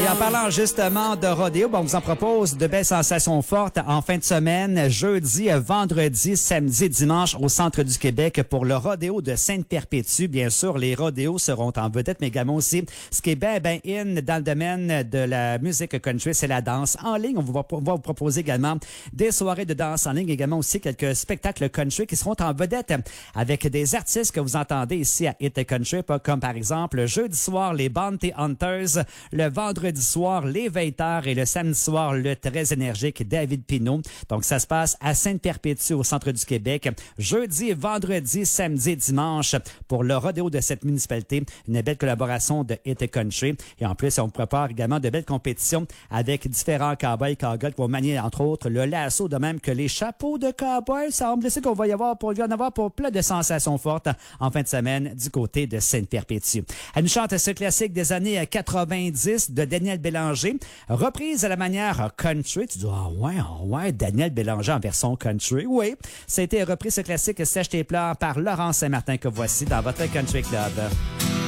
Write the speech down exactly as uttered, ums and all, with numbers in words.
en parlant justement de rodéo, bon, on vous en propose de belles sensations fortes en fin de semaine, jeudi, vendredi, samedi, dimanche au centre du Québec pour le rodéo de Sainte-Perpétue. Bien sûr, les rodéos seront en vedette, mais également aussi ce qui est bien, bien in dans le domaine de la musique country, c'est la danse en ligne. On va, on va vous proposer également des soirées de danse en ligne, également aussi quelques spectacles country qui seront en vedette avec des artistes que vous entendez ici à Hit Country, comme par exemple le jeudi soir, les Bounty Hunters, le vendredi soir, les Veilleurs et le samedi soir, le très énergique David Pinault. Donc, ça se passe à Sainte-Perpétue au centre du Québec, jeudi, vendredi, samedi, dimanche pour le rodéo de cette municipalité. Une belle collaboration de Hit Country. Et en plus, on prépare également de belles compétitions avec différents cowboys, cowgirls qui vont manier, entre autres, le lasso, de même que les chapeaux de cowboys. Ça semble qu'on va y avoir pour, il va y en avoir pour plein de sensations fortes en fin de semaine du côté de Sainte-Perpétue. Elle nous chante ce classique des années quatre-vingt-dix de Daniel Bélanger, reprise à la manière country. Tu dis, ah ouais, ah ouais, Daniel Bélanger en version country. Oui, ça a été repris ce classique Sèche tes pleurs par Laurent Saint-Martin que voici dans votre Country Club.